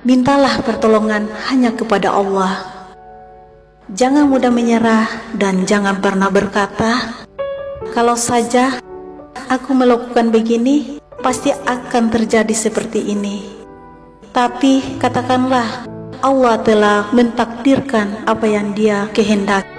mintalah pertolongan hanya kepada Allah. Jangan mudah menyerah dan jangan pernah berkata, kalau saja aku melakukan begini, pasti akan terjadi seperti ini. Tapi katakanlah, Allah telah mentakdirkan apa yang Dia kehendaki.